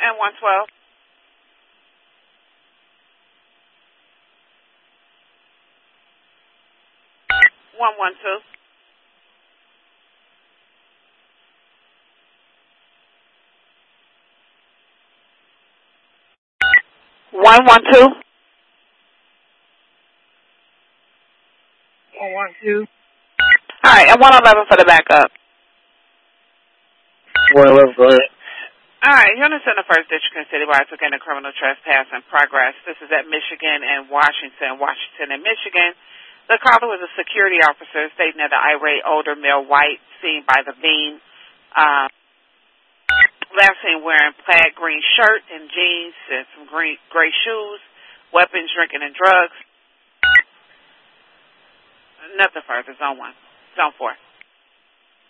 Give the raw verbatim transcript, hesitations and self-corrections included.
And one twelve. one one two. one one two. one one two. All right, and one eleven for the backup. one eleven, go ahead. All right, units in the first district and citywide took in a criminal trespass in progress. This is at Michigan and Washington, Washington and Michigan. The caller was a security officer stating that the irate older male white seen by the beam, uh, last seen wearing plaid green shirt and jeans and some green gray shoes, weapons, drinking, and drugs. Nothing further. Zone one. Zone four.